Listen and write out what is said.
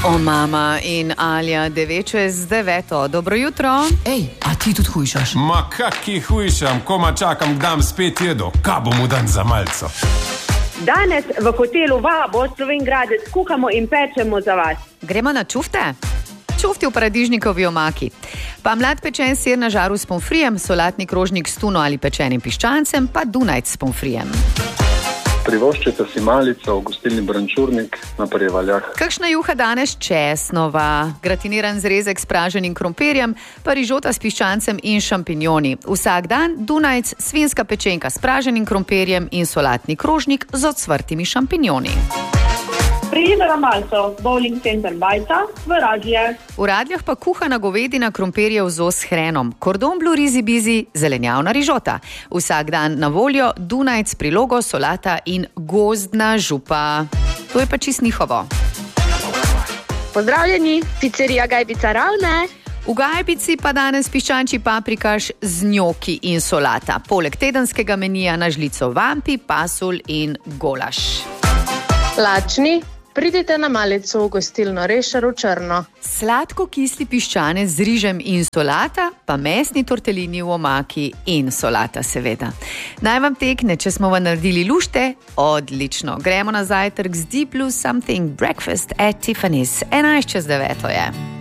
O, mama in Alja, 9:09. Dobro jutro. Ej, a ti tudi hujšaš? Ma kaki hujšam, koma čakam, kdam spet jedo. Kaj bomo dan za malco? Danes v hotelu Vabo Slovenj Gradec kuhamo in pečemo za vas. Gremo na čufte? Čufti v paradižnikovi omaki. Pa mlad pečen sir na žaru s pomfrijem, solatni krožnik s tuno ali pečenim piščancem, pa dunajc s pomfrijem. Privoščite si malico v gostilni Brančurnik na Prevaljah. Kakšna juha danes? Česnova, gratiniran zrezek s praženim krompirjem, pa rižota s piščancem in šampinjoni. Vsak dan dunajc, svinska pečenka s praženim krompirjem in solatni krožnik z ocvrtimi šampinjoni. Prijete na malco, bowling center Bajca v Radljah. V Radljah pa kuhana govedina, krompirjev zos s hrenom, kordon bleu rizi bizi, zelenjavna rižota. Vsak dan na voljo dunajc, prilogo, solata in gozdna župa. To je pa čist njihovo. Pozdravljeni, pizzerija Gajbica Ravne. V Gajbici pa danes piščančji paprikaš z njoki in solata. Poleg tedenskega menija na žlico vampi, pasulj in golaš. Lačni, pridite na malico v gostilno Rešar v Črno. Sladko-kisli piščane z rižem in solata, pa mesni tortelini v omaki in solata seveda. Naj vam tekne, če smo vam naredili lušte, odlično. Gremo na zajtrk z Deep Blue Something Breakfast at Tiffany's. 8:11 je.